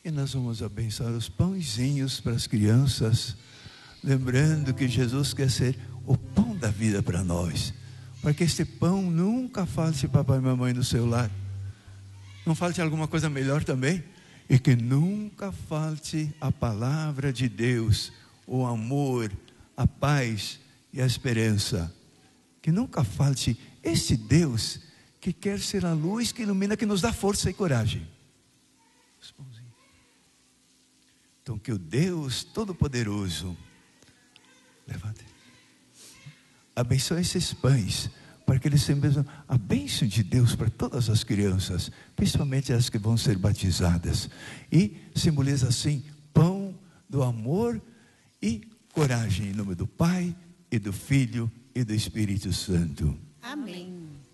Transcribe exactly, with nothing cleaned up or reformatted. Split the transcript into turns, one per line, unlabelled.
E nós vamos abençoar os pãezinhos para as crianças, lembrando que Jesus quer ser o pão da vida para nós, para que este pão nunca falte papai e mamãe no seu lar, não falte alguma coisa melhor também, e que nunca falte a palavra de Deus, o amor, a paz e a esperança, que nunca falte este Deus que quer ser a luz que ilumina, que nos dá força e coragem. Então que o Deus Todo-Poderoso levante, abençoe esses pães, para que eles sejam a bênção de Deus para todas as crianças, principalmente as que vão ser batizadas, e simboliza assim, pão do amor e coragem, em nome do Pai, e do Filho, e do Espírito Santo.
Amém.